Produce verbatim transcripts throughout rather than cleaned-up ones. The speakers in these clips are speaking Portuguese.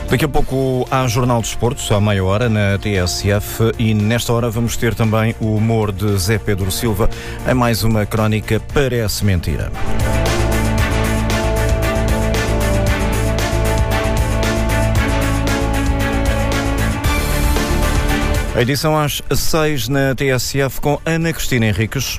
Daqui a pouco há Jornal de Desportos, à meia hora, na T S F, e nesta hora vamos ter também o humor de Zé Pedro Silva em mais uma crónica Parece Mentira. A edição às seis na T S F com Ana Cristina Henriques.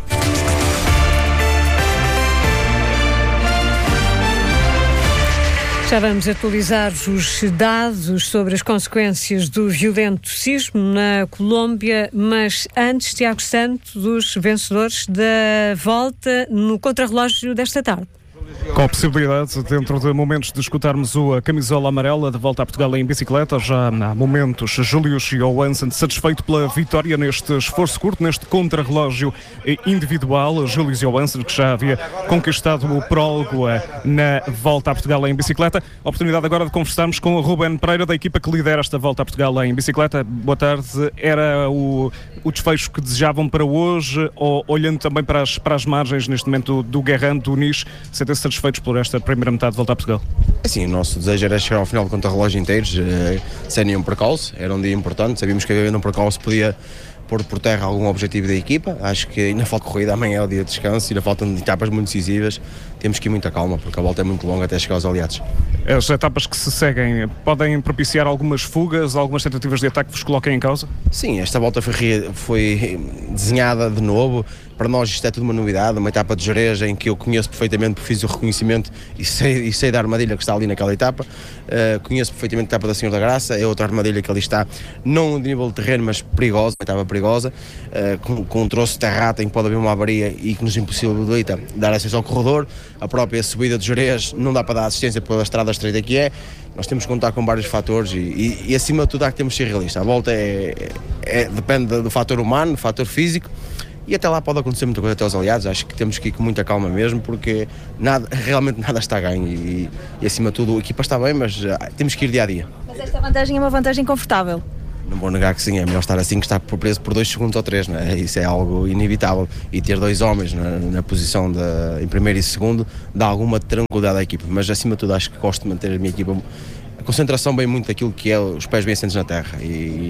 Já vamos atualizar os dados sobre as consequências do violento sismo na Colômbia, mas antes, Tiago Santos, dos vencedores da volta no contrarrelógio desta tarde. Com a possibilidade, dentro de momentos, de escutarmos a camisola amarela de volta a Portugal em bicicleta, já há momentos, Júlio Johansson satisfeito pela vitória neste esforço curto, neste contrarrelógio individual. Júlio Johansson, que já havia conquistado o prólogo na volta a Portugal em bicicleta. Oportunidade agora de conversarmos com o Ruben Pereira, da equipa que lidera esta volta a Portugal em bicicleta. Boa tarde. Era o, o desfecho que desejavam para hoje, ou olhando também para as, para as margens neste momento do Guerrand, do Nice, sentem-se satisfeitos por esta primeira metade de volta a Portugal? Sim, o nosso desejo era chegar ao final do contrarrelógio inteiros, eh, sem nenhum percalço. Era um dia importante, sabíamos que havendo um percalço podia pôr por terra algum objetivo da equipa. Acho que ainda falta corrida, amanhã é o dia de descanso, ainda faltam etapas muito decisivas. Temos que ir muita calma, porque a volta é muito longa até chegar aos aliados. As etapas que se seguem podem propiciar algumas fugas, algumas tentativas de ataque que vos coloquem em causa? Sim, esta volta foi, foi desenhada de novo. Para nós isto é tudo uma novidade, uma etapa de Jerez em que eu conheço perfeitamente, porque fiz o reconhecimento e sei, e sei da armadilha que está ali naquela etapa. Uh, conheço perfeitamente a etapa da Senhor da Graça, é outra armadilha que ali está, não de nível de terreno, mas perigosa, uma etapa perigosa, uh, com, com um troço de terrata em que pode haver uma avaria e que nos impossibilita dar acesso ao corredor. A própria subida de Jerez não dá para dar assistência pela estrada estreita que é. Nós temos que contar com vários fatores e, e, e acima de tudo há que temos que ser realistas. A volta é, é, depende do, do fator humano, do fator físico. E até lá pode acontecer muita coisa até aos aliados. Acho que temos que ir com muita calma mesmo, porque nada, realmente nada está ganho e, e acima de tudo a equipa está bem, mas uh, temos que ir dia a dia. Mas esta vantagem é uma vantagem confortável? Não vou negar que sim, é melhor estar assim que estar preso por dois segundos ou três, não é? Isso é algo inevitável, e ter dois homens na, na posição de, em primeiro e segundo dá alguma tranquilidade à equipa, mas acima de tudo acho que gosto de manter a minha equipa, a concentração bem muito daquilo que é os pés bem assentes na terra, e,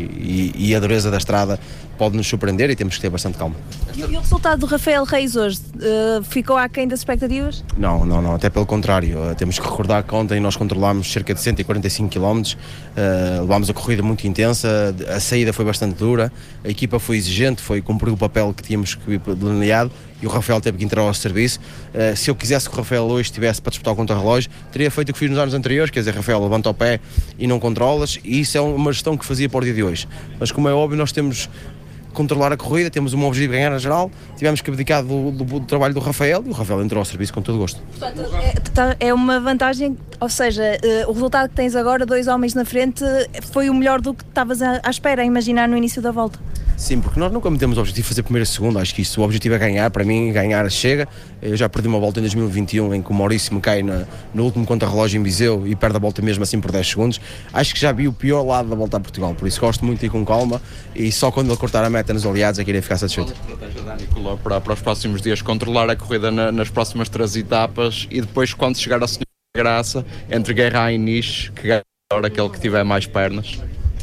e, e a dureza da estrada pode nos surpreender e temos que ter bastante calma. E, e o resultado do Rafael Reis hoje uh, ficou aquém das expectativas? Não, não, não, até pelo contrário. Uh, temos que recordar que ontem nós controlámos cerca de cento e quarenta e cinco quilómetros, uh, levámos a corrida muito intensa, a saída foi bastante dura, a equipa foi exigente, foi cumprir o papel que tínhamos que delineado e o Rafael teve que entrar ao serviço. Uh, se eu quisesse que o Rafael hoje estivesse para disputar o contrarrelógio, teria feito o que fiz nos anos anteriores, quer dizer, Rafael, levanta o pé e não controlas, e isso é uma gestão que fazia para o dia de hoje. Mas como é óbvio, nós temos controlar a corrida, temos um objetivo de ganhar na geral, tivemos que abdicar do, do, do trabalho do Rafael e o Rafael entrou ao serviço com todo o gosto. Portanto, é, é uma vantagem, ou seja, uh, o resultado que tens agora, dois homens na frente, foi o melhor do que estavas à, à espera, a imaginar no início da volta? Sim, porque nós nunca metemos o objetivo de fazer primeiro e segundo, acho que isso, o objetivo é ganhar, para mim ganhar chega. Eu já perdi uma volta em dois mil e vinte e um em que o Maurício me cai na, no último contrarrelógio em Viseu e perde a volta mesmo assim por dez segundos. Acho que já vi o pior lado da volta a Portugal, por isso gosto muito de ir com calma e só quando ele cortar a meta nos aliados é que irei ficar satisfeito. Qual a estratégia da Nicolau para, para os próximos dias? Controlar a corrida na, nas próximas três etapas e depois, quando chegar a Senhor da Graça, entre Guerrand e Nice, que ganha aquele que tiver mais pernas?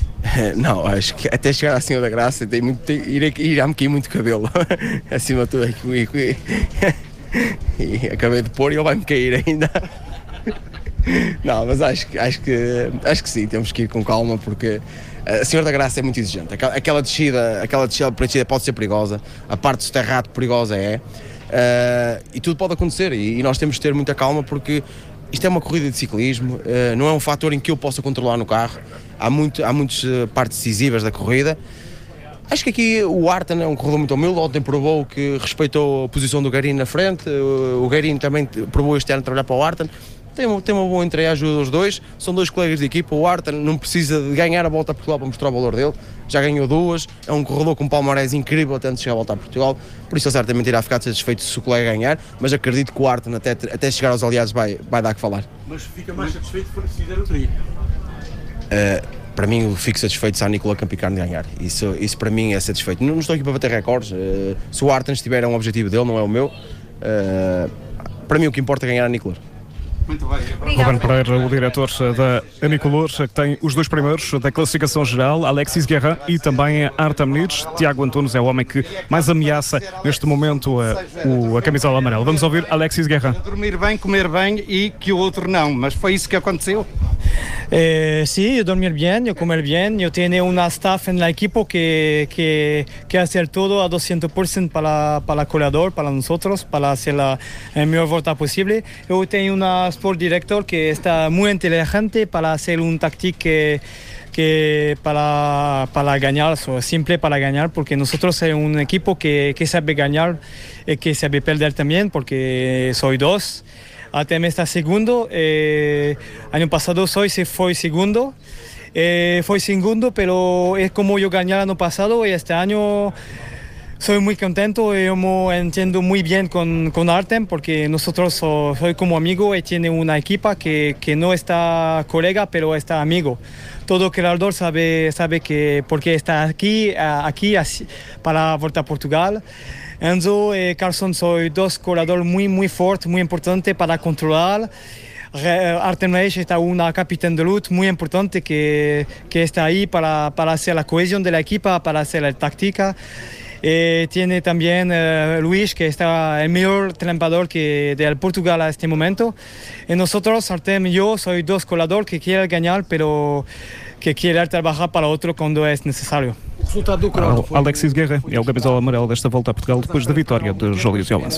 Não, acho que até chegar à Senhor da Graça tem muito, tem, irá, irá-me cair muito cabelo acima de tudo e, e, e acabei de pôr e ele vai-me cair ainda. Não, mas acho, acho, que, acho que sim, temos que ir com calma, porque a Senhor da Graça é muito exigente, aquela, aquela descida aquela descida pode ser perigosa, a parte do terrato perigosa é, uh, e tudo pode acontecer e, e nós temos que ter muita calma, porque isto é uma corrida de ciclismo, uh, não é um fator em que eu possa controlar no carro. Há, muito, há muitas uh, partes decisivas da corrida. Acho que aqui o Arten é um corredor muito humilde, ontem provou que respeitou a posição do Guerin na frente, uh, o Guerin também provou este ano trabalhar para o Arten. Tem uma, tem uma boa entrega dos dois, são dois colegas de equipa. O Arten não precisa de ganhar a volta a Portugal para mostrar o valor dele, já ganhou duas, é um corredor com um palmarés incrível até antes de chegar a volta a Portugal, por isso ele certamente irá ficar satisfeito se o colega ganhar, mas acredito que o Arten até, até chegar aos aliados vai, vai dar que falar. Mas fica mais satisfeito se fizer o trio? Uh, para mim eu fico satisfeito se a Nicolau Campicarne ganhar, isso, isso para mim é satisfeito. Não, não estou aqui para bater recordes, uh, se o Arten estiver é um objetivo dele, não é o meu. Uh, para mim o que importa é ganhar a Nicolau. Muito bem. Ruben Pereira, o diretor da Anicolor, que tem os dois primeiros da classificação geral, Alexis Guerra e também Artem Nitsch. Tiago Antunes é o homem que mais ameaça neste momento a, o, a camisola amarela. Vamos ouvir Alexis Guerra. Dormir bem, comer bem e que o outro não, mas foi isso que aconteceu. Eh, sí, yo dormir bien, yo comer bien, yo tengo una staff en el equipo que, que, que hacer todo a doscientos por ciento para, para el corredor, para nosotros, para hacer la, el mejor vuelta posible. Yo tengo una sport director que está muy inteligente para hacer un táctico que, que para, para ganar, so, simple para ganar, porque nosotros somos un equipo que, que sabe ganar y que sabe perder también, porque soy dos. Artem está segundo, eh, año pasado soy se fue segundo, eh, fue segundo, pero es como yo gané el año pasado y este año soy muy contento y yo me entiendo muy bien con, con Artem porque nosotros so, soy como amigo y tiene una equipa que, que no está colega pero está amigo. Todo creador sabe, sabe que porque está aquí, aquí así, para Volta a Portugal. Enzo y Carlson soy dos corredores muy muy fuertes, muy importantes para controlar. Artem Nitsch está una capitán de lucha muy importante que, que está ahí para, para hacer la cohesión de la equipa, para hacer la táctica. Eh, tiene también uh, Luis, que está el mejor entrenador que de Portugal a este momento. Y nosotros, Artem y yo, soy dos corredores que quieren ganar, pero que quieren trabajar para otro cuando es necesario. Alexis Guerra é o camisola amarelo desta volta a Portugal depois da vitória de Júlio Johansson.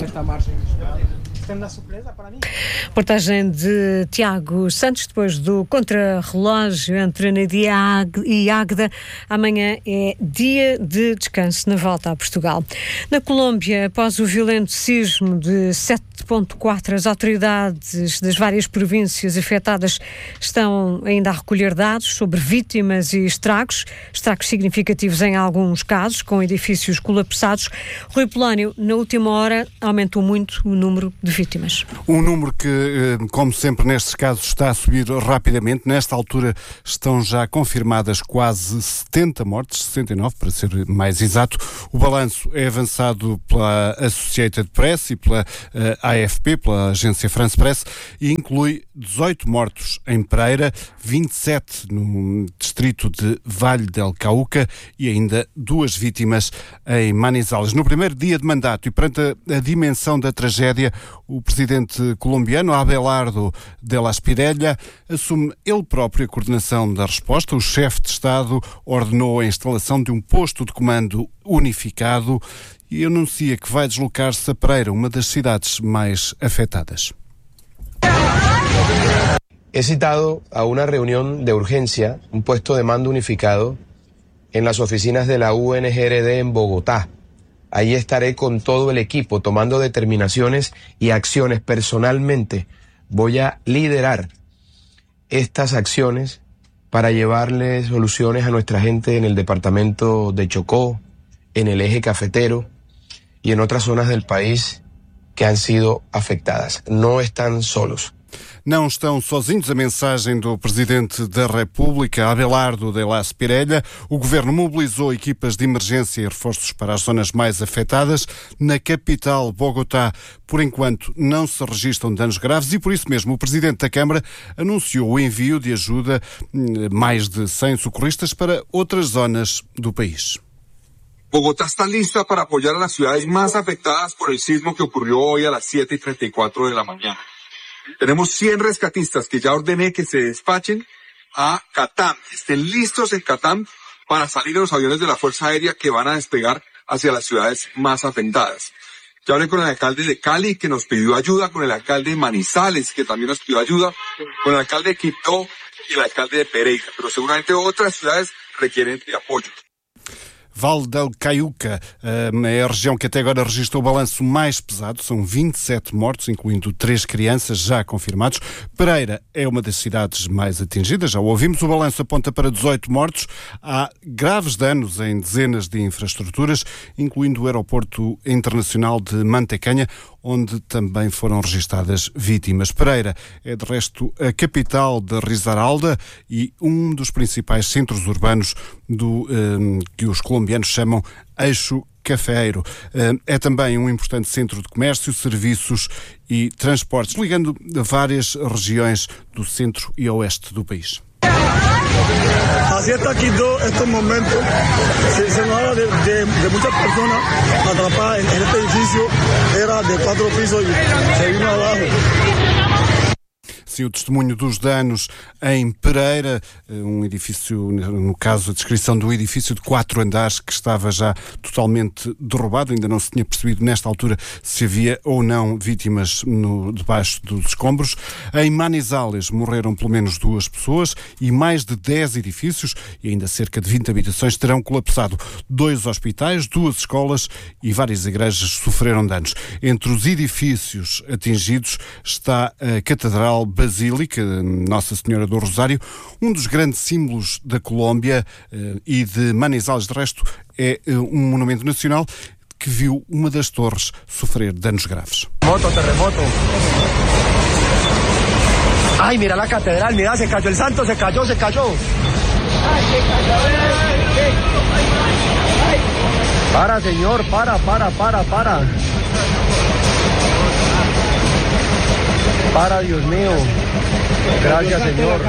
Reportagem de Tiago Santos, depois do contrarrelógio entre Nadia e Águeda. Amanhã é dia de descanso na volta a Portugal. Na Colômbia, após o violento sismo de sete ponto quatro, as autoridades das várias províncias afetadas estão ainda a recolher dados sobre vítimas e estragos, estragos significativos em alguns casos, com edifícios colapsados. Rui Polónio, na última hora, aumentou muito o número de vítimas. Um número que, como sempre nestes casos, está a subir rapidamente. Nesta altura estão já confirmadas quase setenta mortes, sessenta e nove para ser mais exato. O balanço é avançado pela Associated Press e pela uh, A F P, pela agência France Press, e inclui dezoito mortos em Pereira, vinte e sete no distrito de Vale del Cauca e ainda duas vítimas em Manizales. No primeiro dia de mandato e perante a, a dimensão da tragédia, o presidente colombiano Abelardo de la Espriella assume ele próprio a coordenação da resposta. O chefe de Estado ordenou a instalação de um posto de comando unificado e anuncia que vai deslocar-se a Pereira, uma das cidades mais afetadas. He citado a una reunión de urgencia, un puesto de mando unificado en las oficinas de la U N G R D en Bogotá. Ahí estaré con todo el equipo tomando determinaciones y acciones. Personalmente voy a liderar estas acciones para llevarle soluciones a nuestra gente en el departamento de Chocó, en el eje cafetero y en otras zonas del país que han sido afectadas. No están solos. Não estão sozinhos. A mensagem do Presidente da República, Abelardo de la Espriella. O Governo mobilizou equipas de emergência e reforços para as zonas mais afetadas. Na capital, Bogotá, por enquanto, não se registram danos graves e, por isso mesmo, o Presidente da Câmara anunciou o envio de ajuda, mais de cem socorristas, para outras zonas do país. Bogotá está lista para apoyar a las ciudades más afectadas por el sismo que ocurrió hoy a las siete y treinta y cuatro de la mañana. Tenemos cien rescatistas que ya ordené que se despachen a Catam, estén listos en Catam para salir en los aviones de la Fuerza Aérea que van a despegar hacia las ciudades más afectadas. Ya hablé con el alcalde de Cali, que nos pidió ayuda, con el alcalde de Manizales, que también nos pidió ayuda, con el alcalde de Quibdó y el alcalde de Pereira, pero seguramente otras ciudades requieren de apoyo. Vale del Cauca é a região que até agora registrou o balanço mais pesado. São vinte e sete mortos, incluindo três crianças já confirmados. Pereira é uma das cidades mais atingidas. Já o ouvimos, o balanço aponta para dezoito mortos. Há graves danos em dezenas de infraestruturas, incluindo o aeroporto internacional de Mantecanha, onde também foram registadas vítimas. Pereira é, de resto, a capital da Risaralda e um dos principais centros urbanos do, um, que os colombianos chamam Eixo cafeeiro. É também um importante centro de comércio, serviços e transportes, ligando várias regiões do centro e oeste do país. Así está Quito estos momentos. Se, se nos habla de, de, de muchas personas atrapadas en, en este edificio. Era de cuatro pisos y se vino abajo. Sim, o testemunho dos danos em Pereira, um edifício, no caso a descrição do edifício de quatro andares que estava já totalmente derrubado, ainda não se tinha percebido nesta altura se havia ou não vítimas no, debaixo dos escombros. Em Manizales morreram pelo menos duas pessoas e mais de dez edifícios e ainda cerca de vinte habitações terão colapsado. Dois hospitais, duas escolas e várias igrejas sofreram danos. Entre os edifícios atingidos está a Catedral Basílica Nossa Senhora do Rosário, um dos grandes símbolos da Colômbia e de Manizales. De resto, é um monumento nacional que viu uma das torres sofrer danos graves. Moto, terremoto. Ai, mira a catedral, mira, se cayó el santo, se cayó, se cayó. Para, señor, para, para, para, para. Para, Dios mío. Gracias, Señor.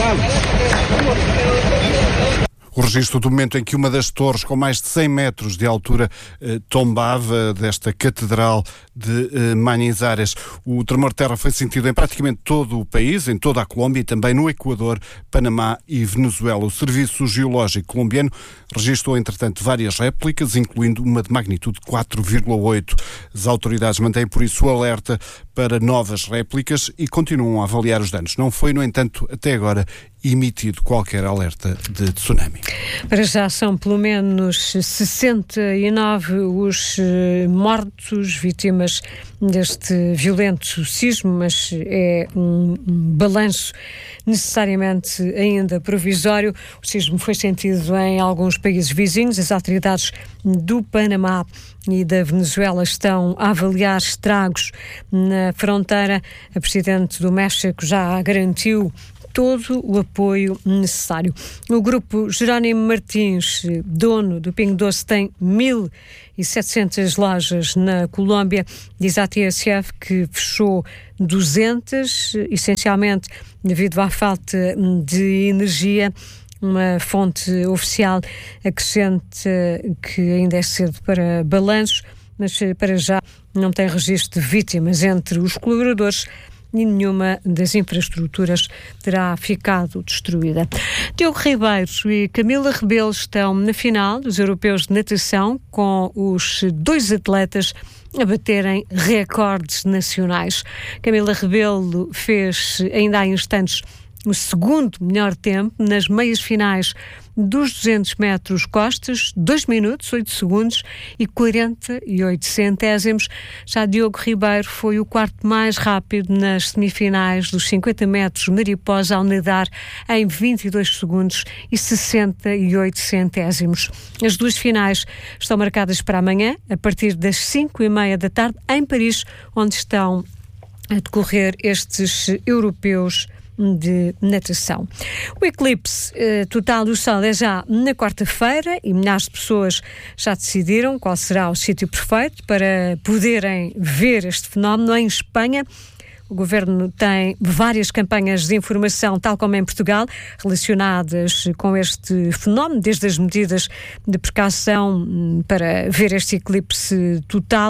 O registro do momento em que uma das torres com mais de cem metros de altura eh, tombava desta catedral de eh, Manizales. O tremor de terra foi sentido em praticamente todo o país, em toda a Colômbia e também no Equador, Panamá e Venezuela. O Serviço Geológico colombiano registrou, entretanto, várias réplicas, incluindo uma de magnitude quatro vírgula oito. As autoridades mantêm, por isso, o alerta para novas réplicas e continuam a avaliar os danos. Não foi, no entanto, até agora emitido qualquer alerta de tsunami. Para já são pelo menos sessenta e nove os mortos, vítimas deste violento sismo, mas é um, um balanço necessariamente ainda provisório. O sismo foi sentido em alguns países vizinhos. As autoridades do Panamá e da Venezuela estão a avaliar estragos na fronteira. A Presidente do México já garantiu todo o apoio necessário. O grupo Jerónimo Martins, dono do Pingo Doce, tem mil e setecentas lojas na Colômbia. Diz à T S F que fechou duzentas, essencialmente devido à falta de energia. Uma fonte oficial acrescenta que ainda é cedo para balanços, mas para já não tem registro de vítimas entre os colaboradores e nenhuma das infraestruturas terá ficado destruída. Diogo Ribeiro e Camila Rebelo estão na final dos europeus de natação, com os dois atletas a baterem recordes nacionais. Camila Rebelo fez ainda há instantes o segundo melhor tempo nas meias finais dos duzentos metros costas, dois minutos, oito segundos e quarenta e oito centésimos. Já Diogo Ribeiro foi o quarto mais rápido nas semifinais dos cinquenta metros mariposa ao nadar em vinte e dois segundos e sessenta e oito centésimos. As duas finais estão marcadas para amanhã, a partir das cinco e meia da tarde, em Paris, onde estão a decorrer estes europeus de natação. O eclipse eh, total do Sol é já na quarta-feira e milhares de pessoas já decidiram qual será o sítio perfeito para poderem ver este fenómeno. Em Espanha, o Governo tem várias campanhas de informação, tal como em Portugal, relacionadas com este fenómeno, desde as medidas de precaução para ver este eclipse total.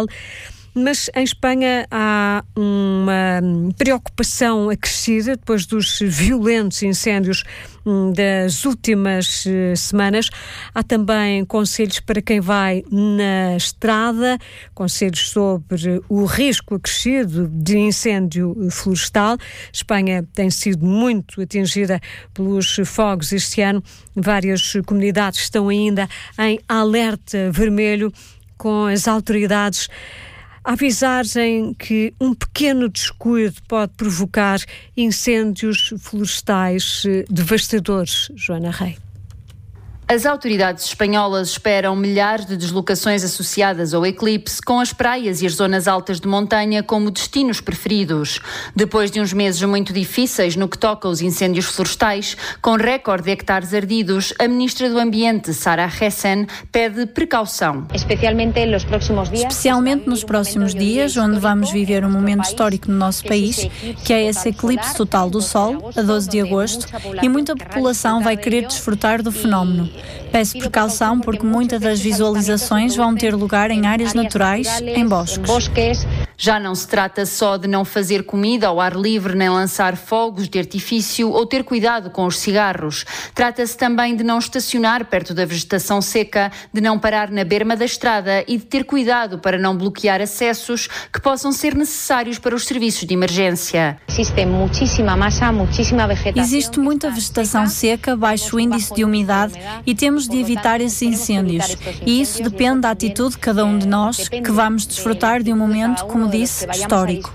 Mas em Espanha há uma preocupação acrescida depois dos violentos incêndios das últimas semanas. Há também conselhos para quem vai na estrada, conselhos sobre o risco acrescido de incêndio florestal. Espanha tem sido muito atingida pelos fogos este ano. Várias comunidades estão ainda em alerta vermelho, com as autoridades a avisarem que um pequeno descuido pode provocar incêndios florestais devastadores. Joana Rei. As autoridades espanholas esperam milhares de deslocações associadas ao eclipse, com as praias e as zonas altas de montanha como destinos preferidos. Depois de uns meses muito difíceis no que toca aos incêndios florestais, com recorde de hectares ardidos, a ministra do Ambiente, Sara Hessen, pede precaução. Especialmente nos próximos dias, onde vamos viver um momento histórico no nosso país, que é esse eclipse total do Sol, a doze de agosto, e muita população vai querer desfrutar do fenómeno. Peço precaução porque muitas das visualizações vão ter lugar em áreas naturais, em bosques. Já não se trata só de não fazer comida ao ar livre nem lançar fogos de artifício ou ter cuidado com os cigarros. Trata-se também de não estacionar perto da vegetação seca, de não parar na berma da estrada e de ter cuidado para não bloquear acessos que possam ser necessários para os serviços de emergência. Existe muita vegetação seca, baixo índice de umidade e temos de evitar esses incêndios. E isso depende da atitude de cada um de nós, que vamos desfrutar de um momento, como disse, histórico.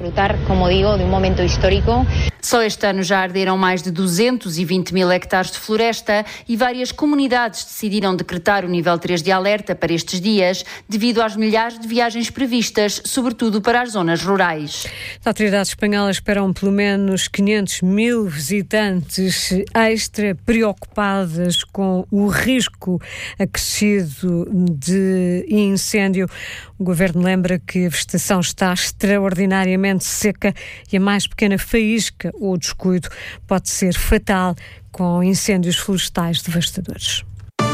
Só este ano já arderam mais de duzentos e vinte mil hectares de floresta e várias comunidades decidiram decretar o nível três de alerta para estes dias, devido às milhares de viagens previstas, sobretudo para as zonas rurais. As autoridades espanholas esperam pelo menos quinhentos mil visitantes extra preocupadas com o risco acrescido de incêndio. O governo lembra que a vegetação está extraordinariamente seca e a mais pequena faísca ou descuido pode ser fatal, com incêndios florestais devastadores.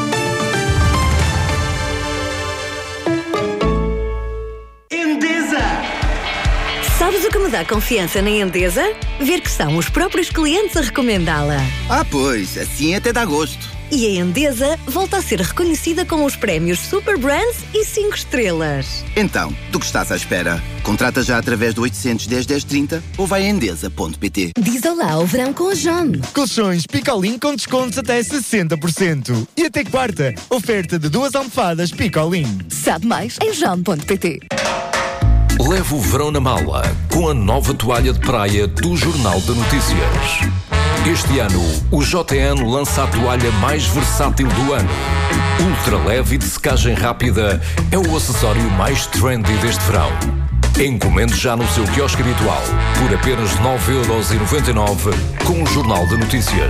Endesa! Sabes o que me dá confiança na Endesa? Ver que são os próprios clientes a recomendá-la. Ah, pois, assim até dá gosto. E a Endesa volta a ser reconhecida com os prémios Super Brands e cinco estrelas. Então, do que estás à espera? Contrata já através do oitocentos e dez, dez trinta ou vai a endesa ponto pt. Diz olá ao verão com a John. Colchões Picolin com descontos até sessenta por cento. E até quarta, oferta de duas almofadas Picolin. Sabe mais em john ponto pt. Leve o verão na mala com a nova toalha de praia do Jornal de Notícias. Este ano, o J N lança a toalha mais versátil do ano. Ultra leve e de secagem rápida é o acessório mais trendy deste verão. Encomende já no seu quiosque habitual por apenas nove euros e noventa e nove com o Jornal de Notícias.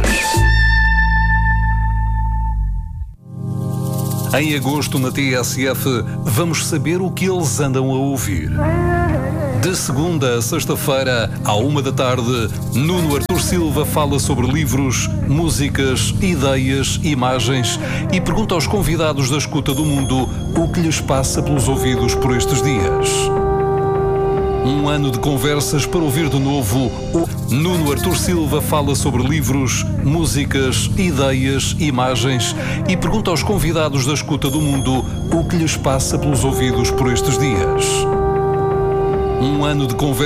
Em agosto, na T S F, vamos saber o que eles andam a ouvir. De segunda a sexta-feira, à uma da tarde, Nuno Artur Silva fala sobre livros, músicas, ideias, imagens e pergunta aos convidados da escuta do mundo o que lhes passa pelos ouvidos por estes dias. Um ano de conversas para ouvir de novo. Nuno Artur Silva fala sobre livros, músicas, ideias, imagens e pergunta aos convidados da escuta do mundo o que lhes passa pelos ouvidos por estes dias. Um ano de conversas